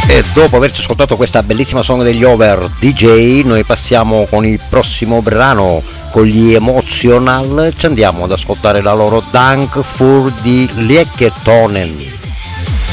E dopo averci ascoltato questa bellissima song degli Over DJ, noi passiamo con il prossimo brano, con gli Emotional. Ci andiamo ad ascoltare la loro Dank für die Lieketonen.